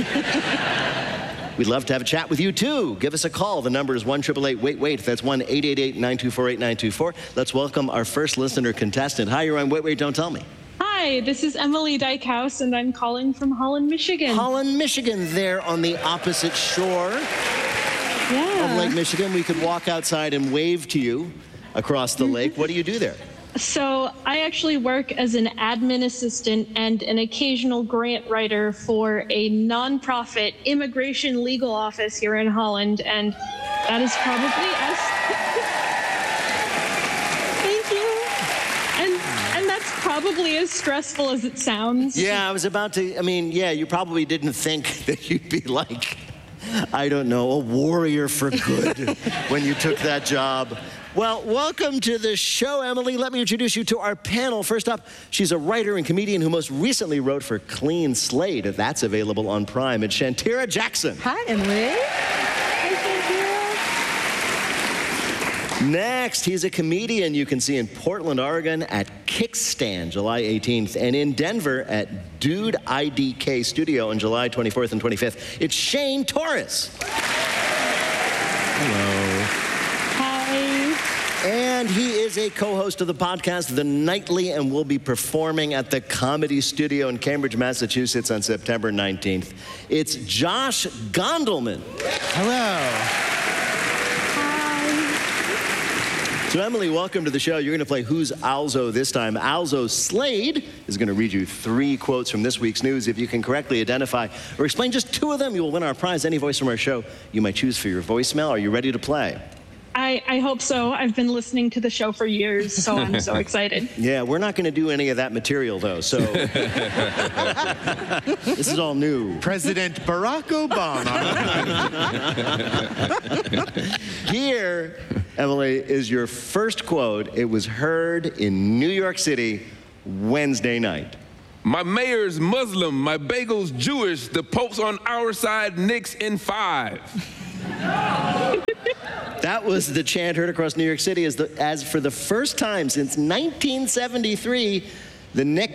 We'd love to have a chat with you, too. Give us a call. The number is one eight eight eight, wait, wait. That's one eight eight eight, nine two four, eight nine two four. Let's welcome our first listener contestant. Hi, you're on Wait, Wait, Don't Tell Me.
Hi, this is Emily Dykehouse, and I'm calling from Holland, Michigan.
Holland, Michigan, there on the opposite shore
yeah.
of Lake Michigan. We could walk outside and wave to you across the mm-hmm. lake. What do you do there?
So I actually work as an admin assistant and an occasional grant writer for a nonprofit immigration legal office here in Holland, and that is probably as thank you. And and that's probably as stressful as it sounds.
Yeah, I was about to. I mean, yeah, you probably didn't think that you'd be like, I don't know, a warrior for good when you took that job. Well, welcome to the show, Emily. Let me introduce you to our panel. First up, she's a writer and comedian who most recently wrote for Clean Slate. That's available on Prime. It's Shantira Jackson.
Hi, Emily.
Hi, Next, he's a comedian you can see in Portland, Oregon at Kickstand, July eighteenth, and in Denver at Dude I D K Studio on July twenty-fourth and twenty-fifth. It's Shane Torres. Hello.
Hi.
And he is a co-host of the podcast The Nightly and will be performing at the Comedy Studio in Cambridge, Massachusetts on September nineteenth. It's Josh Gondelman. Hello. So, Emily, welcome to the show. You're going to play Who's Alzo this time. Alzo Slade is going to read you three quotes from this week's news. If you can correctly identify or explain just two of them, you will win our prize. Any voice from our show you might choose for your voicemail. Are you ready to play?
I, I hope so. I've been listening to the show for years, so I'm so excited.
Yeah, we're not going to do any of that material, though, so this is all new.
President Barack Obama.
Here, Emily, is your first quote. It was heard in New York City Wednesday night.
My mayor's Muslim, my bagel's Jewish, the Pope's on our side, Knicks in five.
That was the chant heard across New York City as, the, as for the first time since nineteen seventy-three, the Knicks